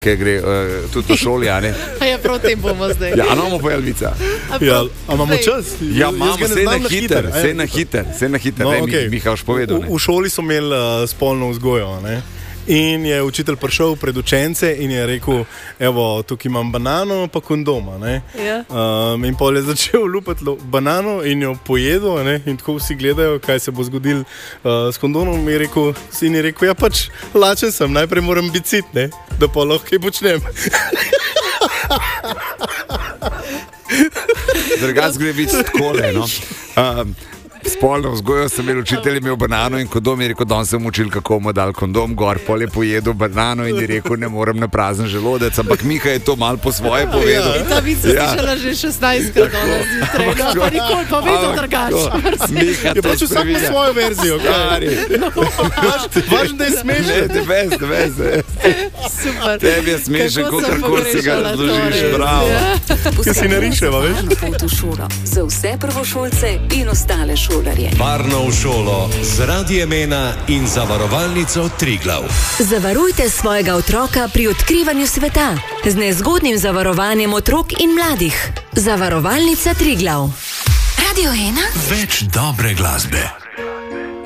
Kaj gre tudi v šoli, a ne? A ja, prav tem bomo zdaj. Ja, imamo pa Elvica. Ja, a imamo čas? Ja, imamo, vse na hiter, No, ne, okej. Miha už povedal. Ne? V šoli so imeli spolno vzgojo, ne? In je učitelj prišel pred učence in je rekel, evo, tukaj imam banano pa kondoma, ne? Ja. In pol je začel lupati banano in jo pojedel, ne? In tako vsi gledajo, kaj se bo zgodilo s kondomom. Sin je rekel, ja pač, lačen sem, najprej moram biti sit, ne? Da pa lahko kaj počnem. Drugač gre biti takole, no. Spolno vzgojo sem imel, učitelj je imel banano in kondom, je rekel, da sem učil, kako mu dal kondom gor, pol je pojedel banano in je rekel, ne morem na prazen želodec, ampak Miha je to malo po svoje povedal. In ta vic sem slišala že 16-krat danes zjutraj, no, pa nikoli pa vedno drugače. Miha Je to pač vsak ima svojo verzijo, kaj? Važno, da je smešen. Ne, vez. Super. Tebi je smešen, Kako sem kakorkoli si ga pogrešala razložiš, to, res, bravo. ja. Kaj si nariševa, veš? Na pot v šolo. Za vse prvošolce in ostale šolarje. Varno v šolo z Radiem 1 in zavarovalnico Triglav. Zavarujte svojega otroka pri odkrivanju sveta z nezgodnim zavarovanjem otrok in mladih. Zavarovalnica Triglav. Radio 1. Več dobre glasbe.